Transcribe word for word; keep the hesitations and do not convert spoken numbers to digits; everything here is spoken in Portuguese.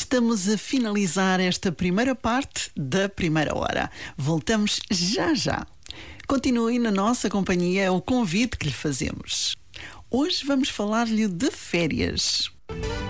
estamos a finalizar esta primeira parte da primeira hora. Voltamos já já. Continue na nossa companhia, é o convite que lhe fazemos. Hoje vamos falar-lhe de férias.